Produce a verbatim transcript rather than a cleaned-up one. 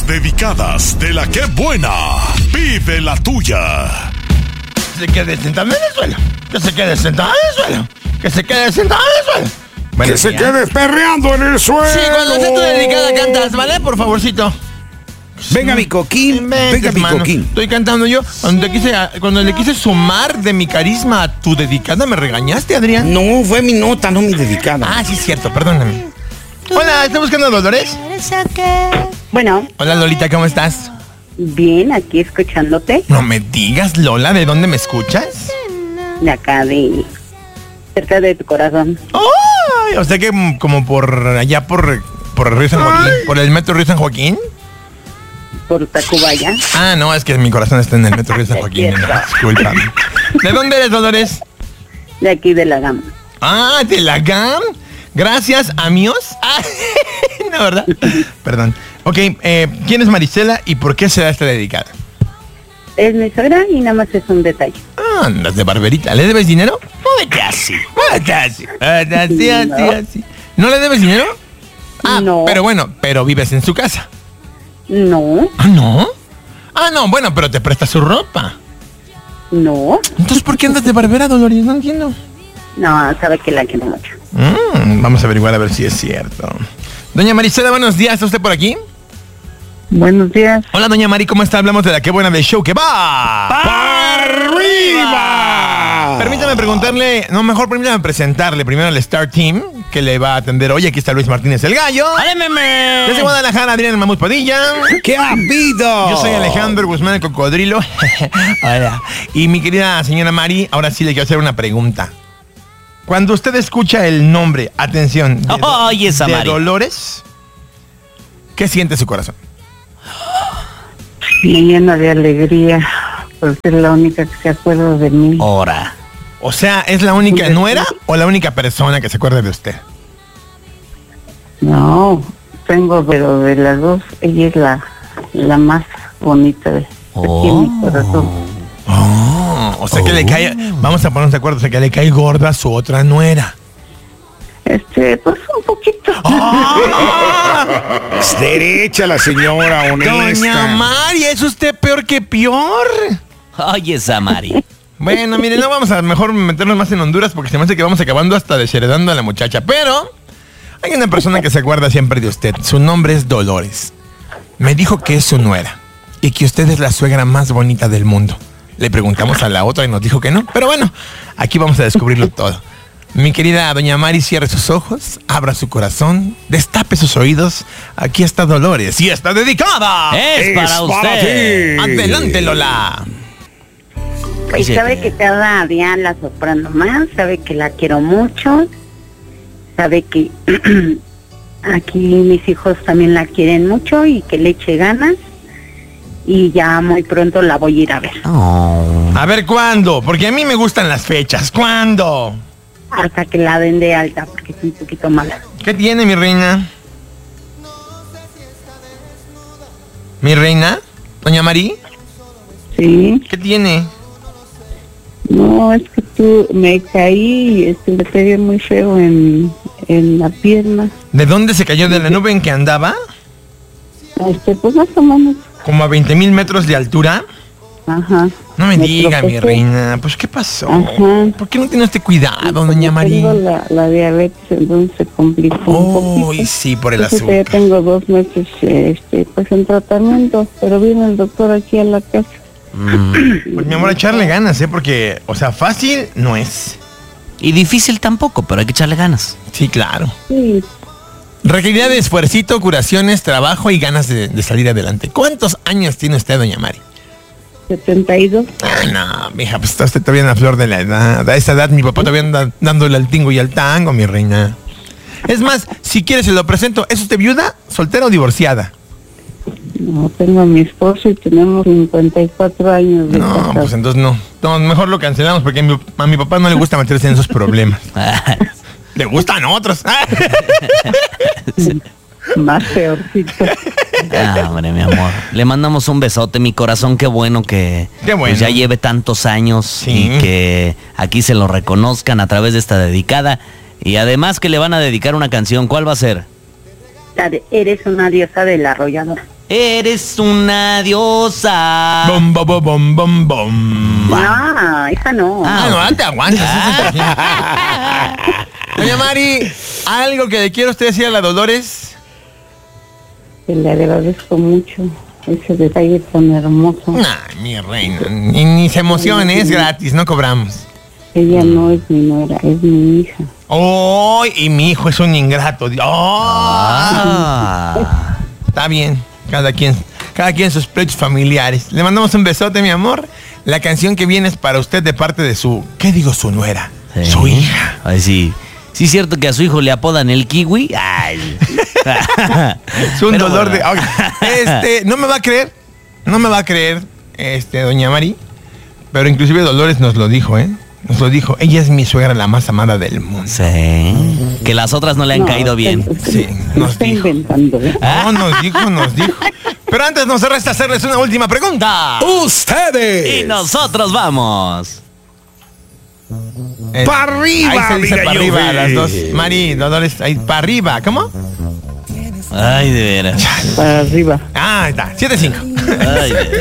Las dedicadas de la que buena. Vive la tuya. Se quede sentado en el suelo. Que se quede sentado en el suelo. Que se quede sentado en el suelo. Buenos que días. Se quede perreando en el suelo. Sí, cuando sea tu dedicada cantas, ¿vale? Por favorcito. Venga mi coquín, venga mi coquín. Estoy cantando yo. Cuando, quise, cuando le quise sumar de mi carisma a tu dedicada, ¿me regañaste, Adrián? No, fue mi nota, no mi dedicada. Ah, sí es cierto, perdóname. Hola, ¿estás buscando a Dolores? Bueno. Hola, Lolita, ¿cómo estás? Bien, aquí escuchándote. No me digas, Lola, ¿de dónde me escuchas? De acá, de... cerca de tu corazón. ¡Ay! O sea que como por allá, por, por Río San Joaquín. Ay. ¿Por el metro Río San Joaquín? Por Tacubaya. Ah, no, es que mi corazón está en el metro Río San Joaquín. No, discúlpame. ¿De dónde eres, Dolores? De aquí, de la G A M. Ah, ¿de la G A M? Gracias, amigos. Ah, no, ¿verdad? Perdón. Ok, eh, ¿quién es Marisela y por qué se da esta dedicada? Es mi suegra y nada más es un detalle. Ah, andas de barberita. ¿Le debes dinero? No, de así. No, así. Así, así, así. ¿No le debes dinero? Ah, no. Pero bueno, pero vives en su casa. No. ¿Ah, no? Ah, no, bueno, pero te presta su ropa. No. Entonces, ¿por qué andas de barbera, Dolores? No entiendo. No, sabe que la quiero mucho. Mm, vamos a averiguar a ver si es cierto. Doña Marisela, buenos días. ¿Está usted por aquí? Buenos días. Hola, doña Mari, ¿cómo está? Hablamos de la Qué Buena del show que va ¡para arriba! Permítame preguntarle, no, mejor permítame presentarle primero al Star Team que le va a atender hoy. Aquí está Luis Martínez el Gallo. ¡Alémeme! Desde Guadalajara, Adrián el Mamut Padilla. ¡Qué ha habido! Yo soy Alejandro Guzmán el Cocodrilo. Hola. Y mi querida señora Mari, ahora sí le quiero hacer una pregunta. Cuando usted escucha el nombre, atención, de, oh, esa de Mari. Dolores, ¿qué siente su corazón? Me llena de alegría, porque es la única que se acuerda de mí. Ahora. O sea, ¿es la única nuera o la única persona que se acuerda de usted? No, tengo, pero de las dos, ella es la, la más bonita de oh. aquí en mi corazón. Oh, o sea oh. que le cae, vamos a ponernos de acuerdo, o sea que le cae gorda a su otra nuera. Este, pues un poquito. ¡Oh! Es derecha la señora, honesta. Doña Mari, ¿es usted peor que peor? Oye, esa Mari. Bueno, miren, no vamos a mejor meternos más en Honduras porque se me hace que vamos acabando hasta desheredando a la muchacha. Pero hay una persona que se acuerda siempre de usted. Su nombre es Dolores. Me dijo que es su nuera y que usted es la suegra más bonita del mundo. Le preguntamos a la otra y nos dijo que no. Pero bueno, aquí vamos a descubrirlo todo. Mi querida doña Mari, cierre sus ojos, abra su corazón, destape sus oídos. Aquí está Dolores y está dedicada. Es, es para usted. Para Adelante, Lola. Y sabe que cada día la sorprendo más, sabe que la quiero mucho, sabe que aquí mis hijos también la quieren mucho y que le eche ganas. Y ya muy pronto la voy a ir a ver. Oh. A ver, ¿cuándo? Porque a mí me gustan las fechas. ¿Cuándo? Hasta que la den de alta, porque es un poquito mala. ¿Qué tiene, mi reina? ¿Mi reina? ¿Doña Mari? Sí. ¿Qué tiene? No, es que tú me caí y este, me pegué muy feo en, en la pierna. ¿De dónde se cayó? ¿De la nube en que andaba? Este, pues más o menos. ¿Como a veinte mil metros de altura? Ajá. No me, me diga, tropecé. Mi reina, pues ¿qué pasó? Ajá. ¿Por qué no tiene este cuidado, doña María? Tengo la, la diabetes, entonces se complicó oh, un poquito. Y sí, por el entonces, azúcar. Ya tengo dos meses este, pues en tratamiento, pero viene el doctor aquí a la casa. Mm. Pues mi amor, echarle ganas, ¿eh? Porque, o sea, fácil no es. Y difícil tampoco, pero hay que echarle ganas. Sí, claro. Sí. Requeriría de esfuercito, curaciones, trabajo y ganas de, de salir adelante. ¿Cuántos años tiene usted, doña Mari? setenta y dos. Ah, no, mija, pues está usted todavía en la flor de la edad. A esa edad mi papá todavía anda dándole al tingo y al tango, mi reina. Es más, si quiere se lo presento. ¿Es usted viuda, soltera o divorciada? No, tengo a mi esposo y tenemos cincuenta y cuatro años de No, casado. pues entonces no. no. Mejor lo cancelamos porque a mi, a mi papá no le gusta meterse en esos problemas. Le gustan otros. Más peorcito. Ah, hombre, mi amor. Le mandamos un besote, mi corazón. Qué bueno que qué bueno. Pues ya lleve tantos años sí. Y que aquí se lo reconozcan a través de esta dedicada. Y además que le van a dedicar una canción. ¿Cuál va a ser? La de Eres una diosa del arrollador. Eres una diosa. Bom, bom, bom, bom, bom, bom. No, esa no. Ah, no, no te aguantas. Ah. Doña Mari, ¿algo que le quiero usted decir a la Dolores? Que le agradezco mucho ese detalle tan hermoso. Ay, mi reina, ni, ni se emocione, es gratis, no cobramos. Ella no es mi nuera, es mi hija. ¡Oh! Y mi hijo es un ingrato. ¡Oh! Ah. Está bien, cada quien, cada quien sus pleitos familiares. Le mandamos un besote, mi amor. La canción que viene es para usted de parte de su, ¿qué digo? Su nuera, Sí. su hija. Ay, sí. Sí es cierto que a su hijo le apodan el kiwi. Ay. Es un Pero dolor bueno. de... Ok, Este, no me va a creer, no me va a creer, este, doña Mari, pero inclusive Dolores nos lo dijo, ¿eh? Nos lo dijo, ella es mi suegra la más amada del mundo. Sí. Que las otras no le han No, caído bien. usted- usted- Sí, nos está dijo. inventando, ¿eh? No, nos dijo, nos dijo. Pero antes nos resta hacerles una última pregunta. Ustedes. Y nosotros vamos. Eh, ¡Pa' arriba, Ahí se dice diga para yo, arriba, güey! las dos. Mari, Dolores, ahí para arriba. ¿Cómo? Ay, de veras. Para arriba. Ah, ahí está. siete cinco. Ay, de veras.